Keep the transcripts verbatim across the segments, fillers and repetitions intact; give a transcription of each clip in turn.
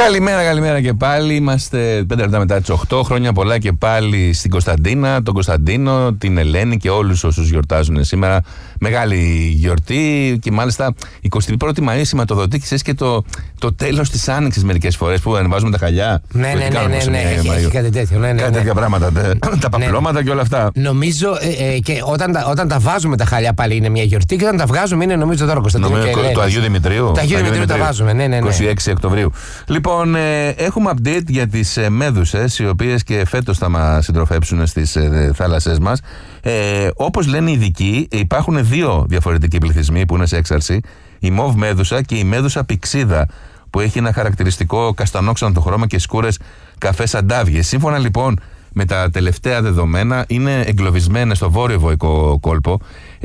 Καλημέρα, καλημέρα και πάλι. Είμαστε πέντε λεπτά μετά τις οκτώ. Χρόνια πολλά και πάλι στην Κωνσταντίνα, τον Κωνσταντίνο, την Ελένη και όλους όσους γιορτάζουν σήμερα. Μεγάλη γιορτή και μάλιστα εικοστή πρώτη Μαΐου σηματοδοτεί και το, το τέλος της Άνοιξης μερικές φορές που ανεβάζουμε τα χαλιά. Ναι, ναι, ναι, ναι, ναι, έχει, έχει κάτι τέτοιο. Ναι, ναι, κάτι ναι. τέτοια πράγματα. Τα, τα παπλώματα ναι. και όλα αυτά. Νομίζω ε, ε, και όταν τα, όταν τα βάζουμε τα χαλιά πάλι είναι μια γιορτή και όταν τα βγάζουμε είναι νομίζω τώρα Κωνσταντίνο. Νομίζω, και, το Αγίου Δημητρίου. Το Αγίου Δημητρίου τα βάζουμε, ναι, ναι, ναι. είκοσι έξι Οκτωβρίου. Λοιπόν, ε, έχουμε update για τις ε, μέδουσες, οι οποίες και φέτος θα μας συντροφέψουν στις ε, θάλασσές μας. Ε, όπως λένε οι ειδικοί, υπάρχουν δύο διαφορετικοί πληθυσμοί που είναι σε έξαρση. Η μοβ μέδουσα και η μέδουσα πυξίδα, που έχει ένα χαρακτηριστικό καστανόξανθο χρώμα και σκούρες καφές αντάβιες. Σύμφωνα λοιπόν με τα τελευταία δεδομένα, είναι εγκλωβισμένες στο βόρειο βοϊκό κόλπο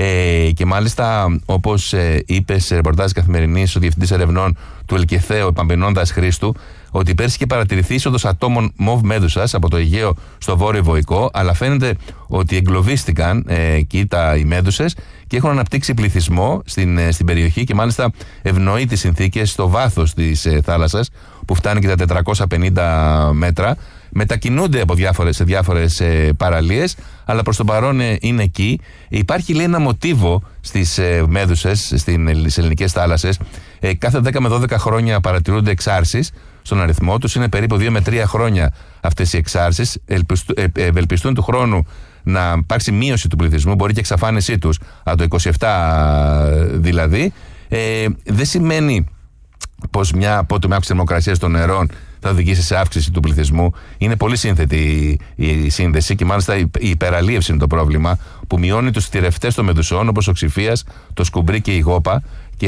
ε, και μάλιστα, όπως ε, είπε σε ρεπορτάζ Καθημερινής ο Διευθυντής Ερευνών του Ελκυθέου Επαμπινώντας Χρήστου, ότι πέρσι είχε παρατηρηθεί είσοδος ατόμων μοβ μέδουσας από το Αιγαίο στο βόρειο βοϊκό, αλλά φαίνεται ότι εγκλωβίστηκαν ε, εκεί τα, οι μέδουσες και έχουν αναπτύξει πληθυσμό στην, ε, στην περιοχή και μάλιστα ευνοεί τις συνθήκες στο βάθος της ε, θάλασσας, που φτάνει και τα τετρακόσια πενήντα μέτρα. Μετακινούνται από διάφορες, σε διάφορες ε, παραλίες, αλλά προς το παρόν ε, είναι εκεί. Υπάρχει, λέει, ένα μοτίβο στις ε, μέδουσες, στις ελληνικές θάλασσες. Ε, κάθε δέκα με δώδεκα χρόνια παρατηρούνται εξάρσεις στον αριθμό τους. Είναι περίπου δύο με τρία χρόνια αυτές οι εξάρσεις. Ελπιστού, ε, ε, ευελπιστούν του χρόνου να υπάρξει μείωση του πληθυσμού, μπορεί και εξαφάνισή τους, από το είκοσι επτά δηλαδή. Ε, δεν σημαίνει πως μια απότομη αύξηση της θερμοκρασίας των νερών θα οδηγήσει σε αύξηση του πληθυσμού. Είναι πολύ σύνθετη η, η σύνδεση και μάλιστα η, η υπεραλίευση είναι το πρόβλημα, που μειώνει τους θηρευτές των μεδουσών όπως ο ξηφίας, το σκουμπρί και η γόπα,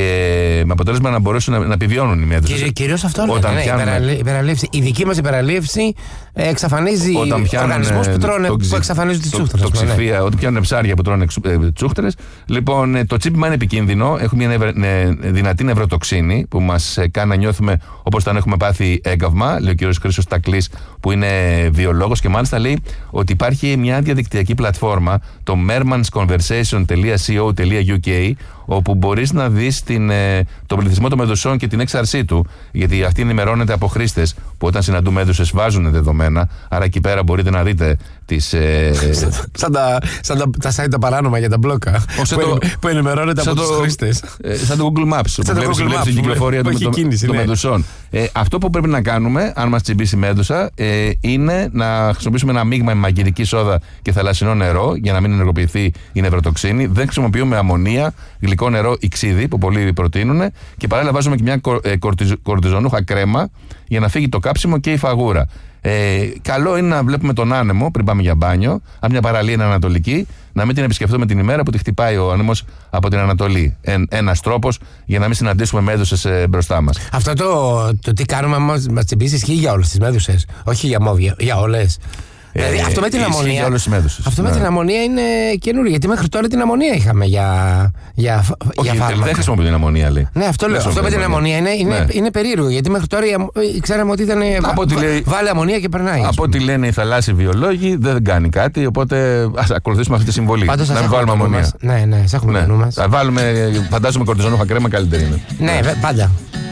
και με αποτέλεσμα να μπορέσουν να, να επιβιώνουν οι μέδουσες. Κυρίως αυτό λέτε, ναι, πιάνουν... υπεραλίευση. Η δική μας υπεραλίευση εξαφανίζει οργανισμούς που, τρώνε, το, που εξαφανίζουν τις τσούχτρες. Το, το ξηφία, ναι. Ότι πιάνουν ψάρια που τρώνε τσούχτρες. Λοιπόν, το τσίπημα είναι επικίνδυνο. Έχουμε μια νευρα, νε, δυνατή νευροτοξίνη που μας κάνει να νιώθουμε όπως όταν έχουμε πάθει έγκαυμα. Λέει ο κ. Χρήστος Τακλής, που είναι βιολόγος, και μάλιστα λέει ότι υπάρχει μια διαδικτυακή πλατφόρμα, το mermans conversation dot co dot u k, όπου μπορείς να δεις την, ε, τον πληθυσμό των μεδουσών και την έξαρσή του, γιατί αυτή ενημερώνεται από χρήστες που όταν συναντούν μέδουσες βάζουν δεδομένα, άρα εκεί πέρα μπορείτε να δείτε τις... Ε... σαν τα, σαν τα, τα site τα παράνομα για τα μπλόκα που, το, που ενημερώνεται από το, τους χρήστες. Ε, σαν το Google Maps, σαν που βλέπεις, βλέπεις την κυκλοφορία των το, κίνηση, το ναι. μεδουσών. Ε, αυτό που πρέπει να κάνουμε, αν μας τσιμπήσει μέδουσα, ε, είναι να χρησιμοποιήσουμε ένα μείγμα με μαγειρική σόδα και θαλασσινό νερό για να μην ενεργοποιηθεί η νευροτοξίνη. Δεν χρησιμοποιούμε αμμονία, γλυκό νερό ή ξύδι που πολλοί προτείνουν, και παράλληλα βάζουμε και μια κορτιζονούχα κρέμα για να φύγει το κάψιμο και η φαγούρα. Ε, καλό είναι να βλέπουμε τον άνεμο πριν πάμε για μπάνιο. Αν μια παραλία είναι ανατολική, να μην την επισκεφτούμε την ημέρα που τη χτυπάει ο άνεμος από την Ανατολή. Ε, ένας τρόπος για να μην συναντήσουμε μέδουσες ε, μπροστά μας. Αυτό το, το τι κάνουμε, μας, μας τσιμπήσει, ισχύει για όλες τις μέδουσες, όχι για μόβια, για όλες. Ε, δηλαδή, αυτό με την αμμονία, αυτό με ναι. την αμμονία είναι καινούριο, γιατί μέχρι τώρα την αμμονία είχαμε για, για, όχι, για φάρμακα. Δεν χρησιμοποιούν την αμμονία, λέει. Ναι, αυτό λέω. Αυτό με την αμμονία είναι, είναι, ναι. είναι περίεργο, γιατί μέχρι τώρα ξέραμε ότι ήταν. Βα, λέει, βάλε αμμονία και περνάει. Από ό,τι λένε οι θαλάσσιοι βιολόγοι, δεν κάνει κάτι, οπότε ας ακολουθήσουμε αυτή τη συμβολή. Πάντως, να μην βάλουμε αμμονία. Ναι, ναι, έχουμε το νου μας. Θα βάλουμε, φαντάζομαι, κορτιζονούχα κρέμα, καλύτερη είναι. Ναι, πάντα.